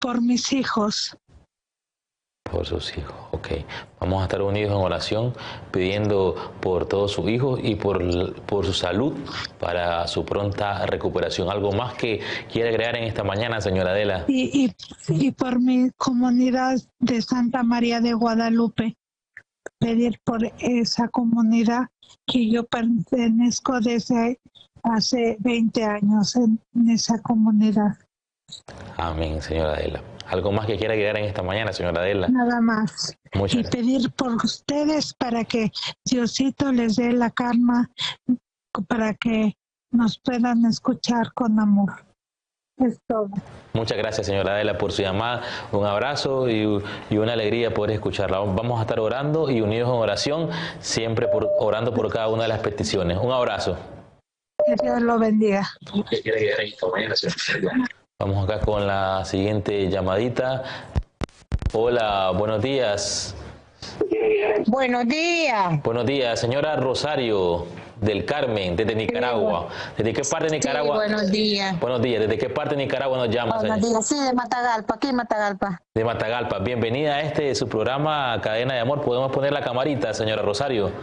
por mis hijos. Por sus hijos, ok. Vamos a estar unidos en oración, pidiendo por todos sus hijos y por su salud para su pronta recuperación. ¿Algo más que quiere agregar en esta mañana, señora Adela? Y por mi comunidad de Santa María de Guadalupe, pedir por esa comunidad que yo pertenezco desde hace 20 años en esa comunidad. Amén, señora Adela. ¿Algo más que quiera agregar en esta mañana, señora Adela? Nada más. Muchas gracias. Pedir por ustedes para que Diosito les dé la calma, para que nos puedan escuchar con amor. Es todo. Muchas gracias, señora Adela, por su llamada. Un abrazo y una alegría poder escucharla. Vamos a estar orando y unidos en oración, siempre orando por cada una de las peticiones. Un abrazo. Que Dios lo bendiga. Vamos acá con la siguiente llamadita. Hola, buenos días. Buenos días. Buenos días, señora Rosario del Carmen, desde Nicaragua. ¿Desde qué parte de Nicaragua? Sí, buenos días. Buenos días. ¿Desde qué parte de Nicaragua nos llama, señora? Buenos días, sí, de Matagalpa, aquí en Matagalpa. De Matagalpa. Bienvenida a su programa Cadena de Amor. ¿Podemos poner la camarita, señora Rosario?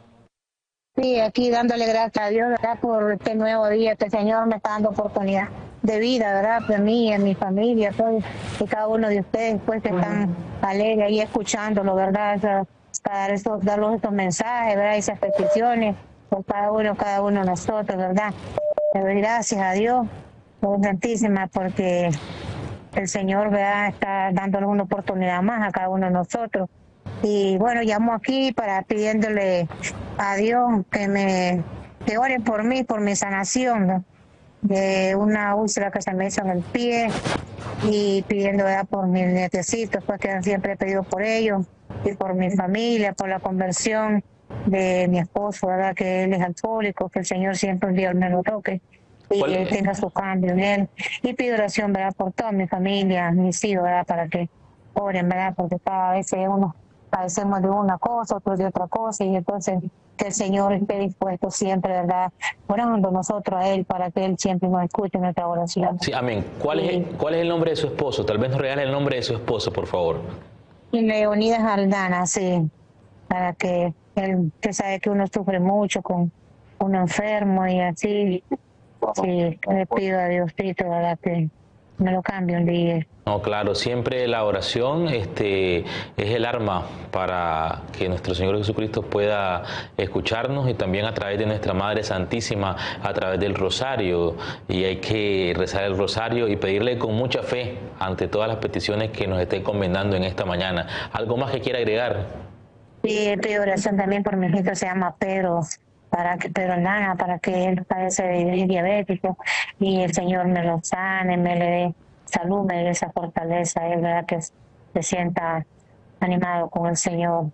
Sí, aquí dándole gracias a Dios, ¿verdad? Por este nuevo día que el Señor me está dando oportunidad de vida, ¿verdad? De mí, en mi familia, todo, y cada uno de ustedes, pues, que están alegres ahí escuchándolo, ¿verdad? Para darles estos mensajes, ¿verdad? Esas peticiones, por cada uno de nosotros, ¿verdad? Le doy gracias a Dios, Santísima, porque el Señor, ¿verdad? Está dándonos una oportunidad más a cada uno de nosotros. Y bueno, llamo aquí para pidiéndole a Dios que oren por mí, por mi sanación, ¿no? De una úlcera que se me hizo en el pie, y pidiendo, ¿verdad? Por mis nietecitos, pues, que siempre he pedido por ellos, y por mi familia, por la conversión de mi esposo, ¿verdad? Que él es alcohólico, que el Señor siempre un día me lo toque y que tenga su cambio en él. Y pido oración, ¿verdad? Por toda mi familia, mis hijos, ¿verdad? Para que oren, ¿verdad? Porque cada vez uno padecemos de una cosa, otros de otra cosa, y entonces que el Señor esté dispuesto siempre, ¿verdad? Orando nosotros a Él para que Él siempre nos escuche en nuestra oración. Sí, amén. ¿Cuál es el nombre de su esposo? Tal vez nos regale el nombre de su esposo, por favor. Leonidas Aldana, sí, para que él, que sabe que uno sufre mucho con uno enfermo y así, sí, le pido a Diosito, ¿verdad? Que me lo cambie un día. No, claro, siempre la oración es el arma para que nuestro Señor Jesucristo pueda escucharnos, y también a través de nuestra Madre Santísima, a través del rosario. Y hay que rezar el rosario y pedirle con mucha fe ante todas las peticiones que nos esté encomendando en esta mañana. ¿Algo más que quiera agregar? Sí, pido oración también por mi hijito, se llama Pedro, Pedro Nana, para que él padece de diabético y el Señor me lo sane, me le dé salud, me dé esa fortaleza, es verdad que se sienta animado con el Señor.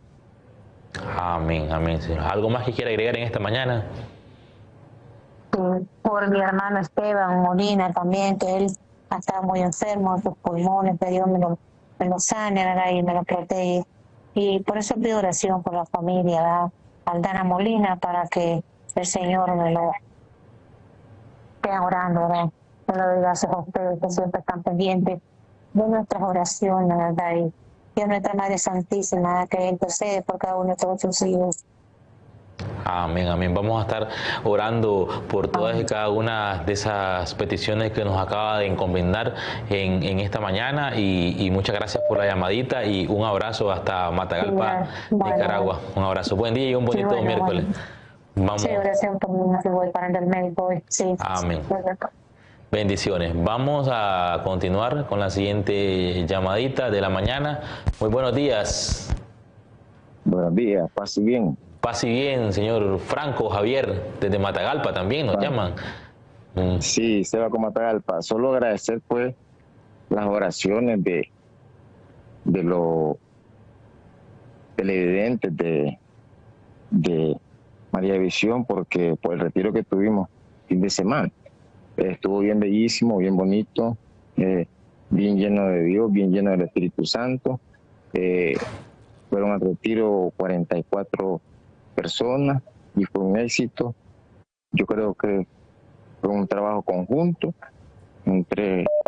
Amén, amén, Señor. ¿Algo más que quiera agregar en esta mañana? Por mi hermano Esteban Molina también, que él ha estado muy enfermo en sus pulmones, que Dios me lo sane, ¿verdad? Y me lo protege. Y por eso pido oración por la familia, ¿verdad? Aldana Molina, para que el Señor me lo esté orando, ¿verdad? Me lo doy gracias a ustedes que siempre están pendientes de nuestras oraciones, ¿verdad? Y a nuestra Madre Santísima, ¿verdad? Que intercede por cada uno de todos sus hijos. Amén, amén. Vamos a estar orando por todas y cada una de esas peticiones que nos acaba de encomendar en esta mañana, y muchas gracias por la llamadita, y un abrazo hasta Matagalpa, Nicaragua. Un abrazo, buen día y un bonito miércoles. Vamos. Sí, oración por mí, si voy para el médico hoy. Sí. Amén. Bendiciones. Vamos a continuar con la siguiente llamadita de la mañana. Muy buenos días. Buenos días, pase bien. Pase bien, señor Franco Javier, desde Matagalpa también nos llaman. Sí, se va con Matagalpa. Solo agradecer, pues, las oraciones de los televidentes de María Visión, porque por el retiro que tuvimos fin de semana estuvo bien bellísimo, bien bonito, bien lleno de Dios, bien lleno del Espíritu Santo. Fueron al retiro 44 personas y fue un éxito. Yo creo que fue un trabajo conjunto entre